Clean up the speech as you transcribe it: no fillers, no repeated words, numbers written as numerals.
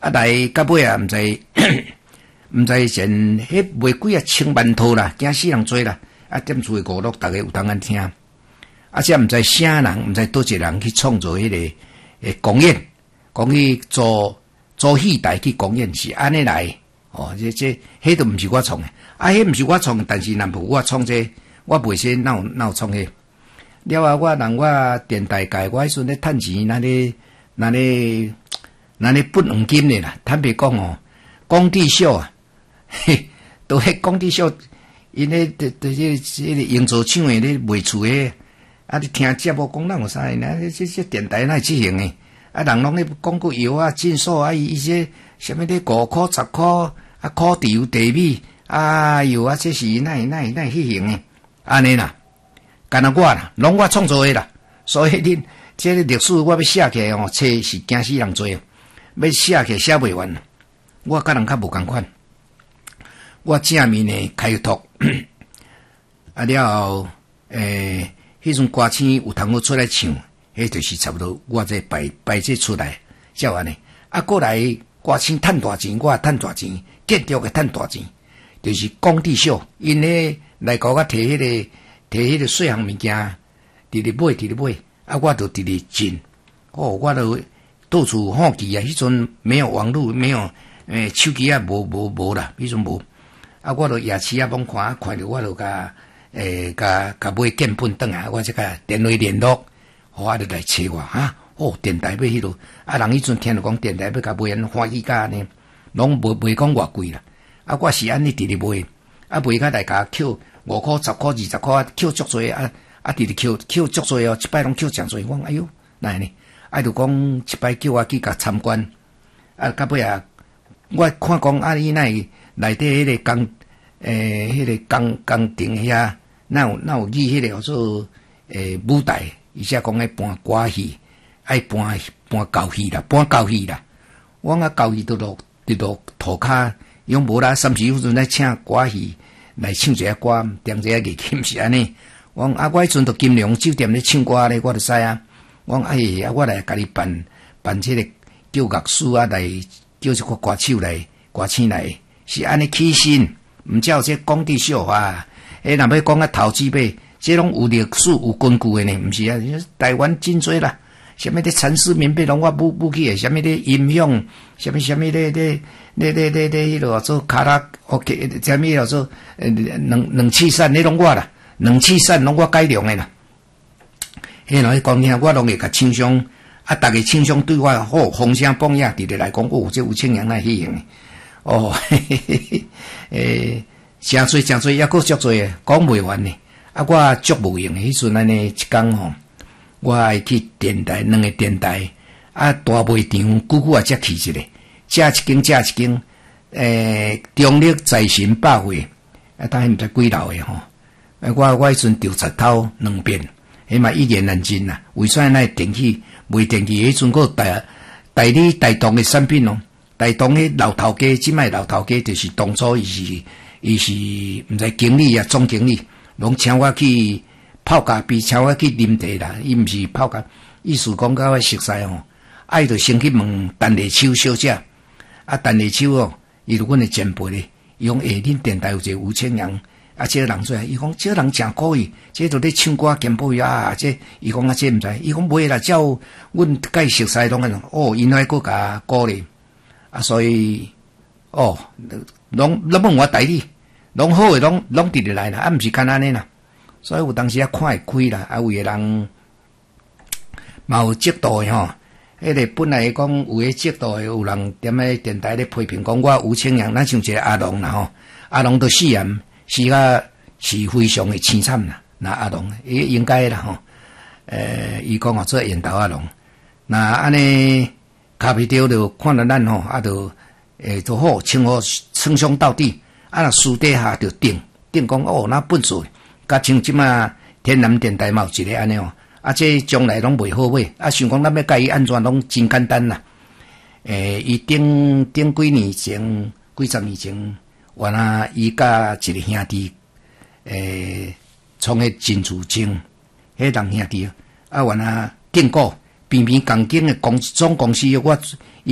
啊来到尾啊，毋知毋知前迄卖几啊千万套啦，惊死人做啦。啊，点厝诶娱乐，逐个有当安听。啊，这毋知啥人，毋知倒一个人去创造迄个公演，讲去做戏台去公演是安尼来。哦，迄都毋是我创诶，啊，迄毋是我创，但是若无我创这，我袂说哪有创迄。了啊，我电台界，我迄阵咧趁钱，那咧不黄金咧啦。坦白讲哦，工地秀啊，嘿，都迄工地秀，因咧这个营造厂诶咧卖厝诶，啊，你听节目讲咱有啥呢？这电台哪会执行诶？啊，人拢咧讲过油啊、进数啊，伊些什么咧5块、10块。啊，烤地油地米，哎哟，啊，这是哪会迄行诶？安尼啦，干那我啦，拢我创造诶啦。所以恁这个历史我要写起来哦，册是惊死人做，要写起来写袂完。我甲人较无共款，我正面诶开拓，啊了后，迄阵歌星有通好出来唱，迄就是差不多我这摆这出来，才安尼。啊，过来歌星趁大钱，我也趁大钱。建筑个趁大钱，就是工地秀，因咧来甲我摕迄个细项物件，直咧买，啊，我就直咧进，哦，我就到处好奇啊，迄阵没有网络，没有手机啊，无啦，迄阵无，啊，我就夜市啊，帮看着我就甲买建本转来，我才甲电话联络，我就来找我哈，哦，电台要迄落，啊，人迄阵听着讲电台要甲买安欢喜甲呢。拢袂讲偌贵啦，啊，我是安尼直咧卖，啊，卖甲大家扣5块、10块、20块，扣足多啊，直咧扣足多哦，一摆拢扣诚多。我讲哎哟，哪呢？啊，就讲一摆叫我去甲参观，啊，到尾啊，我看讲啊，伊那内底迄个迄个工程遐，哪有记迄个叫做舞台，而且讲爱搬歌戏，爱搬旧戏啦，我讲旧戏都落涂骹，用无啦。三时有阵来请歌戏来唱一下歌，点一下艺琴是安尼。我讲啊，我迄阵到金龙酒店咧唱歌咧，我就知啊。我讲啊，我来甲你办这个叫乐师啊，来叫一个歌手来，歌星来，是安尼起薪，毋照这工地秀啊。若要讲啊投资买，这拢有历史有根据诶呢，毋是啊？台湾真多啦。什么的城市民币拢我补起诶，什么的音响，什么的迄落做卡拉 OK， 什么叫做冷气扇，迄拢我啦，冷气扇拢我改良诶啦。迄落去讲听，我拢会甲厂商啊，逐个厂商对我好，风声榜呀，直直来讲，哦，这有青阳来迄样诶，哦，诚多，抑佫足多诶，讲袂完呢。啊，我足无用诶，迄阵安尼一工吼。我爱去电台，2个电台，啊，大卖场，久啊才去一个，借一间，中立财神百货，啊，当然毋知几楼诶吼，我迄阵调查头2遍，起码1言难尽啦。为啥那电器卖电器迄阵个代理台东诶产品咯？台东迄老头家，即摆老头家就是当初伊是毋知经理啊，总经理，拢请我去。泡咖啡，请我去啉茶啦，伊毋是泡咖，意思讲甲我熟悉吼，爱就先去问陈立秋小姐，啊，陈立秋哦，伊就阮诶前辈咧，伊讲恁电台有一个吴清阳，啊，这个人做，伊讲这个人诚可以，这都咧唱歌兼播啊，这伊讲啊，这毋知，伊讲袂啦，照阮介熟悉拢安怎，哦，因来佫甲鼓励，啊，所以哦，拢问我代理，拢好诶，拢直直来啦，啊，毋是干安尼啦。所以有当时啊看会开啦，啊有个人嘛有嫉妒诶吼，迄个本来讲有个嫉妒诶，有人踮咧电台咧批评讲我吴清阳，咱像一个阿龙啦吼，阿龙都死人，死甲是非常诶凄惨啦。那阿龙应该啦吼，伊讲哦做烟头阿龙，那安尼咖啡店就看到咱吼，啊就就好称兄道弟，啊若私底下就定讲哦那笨水。甲像即马天南电台嘛有一个安尼哦，啊，这将来拢袂好买，啊，想讲咱要甲伊安怎拢真简单啦。伊顶几年前，几十年前，原来伊甲一个兄弟，创迄真珠精，迄人兄弟啊，原来订购边边钢筋的总公司我。